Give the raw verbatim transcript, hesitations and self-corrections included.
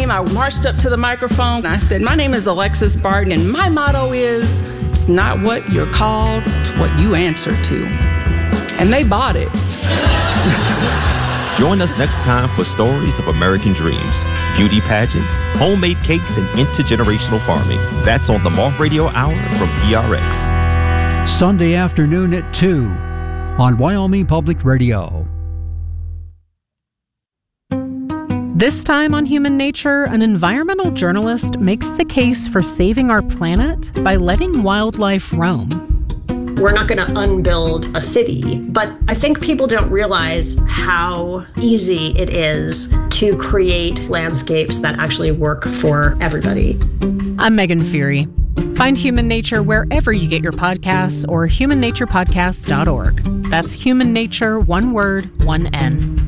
name. I marched up to the microphone and I said, my name is Alexis Barton, and my motto is, it's not what you're called, it's what you answer to. And they bought it. Join us next time for stories of American dreams, beauty pageants, homemade cakes, and intergenerational farming. That's on the Moth Radio Hour from P R X. Sunday afternoon at two on Wyoming Public Radio. This time on Human Nature, an environmental journalist makes the case for saving our planet by letting wildlife roam. We're not going to unbuild a city, but I think people don't realize how easy it is to create landscapes that actually work for everybody. I'm Megan Fury. Find Human Nature wherever you get your podcasts or human nature podcast dot org. That's Human Nature, one word, one N.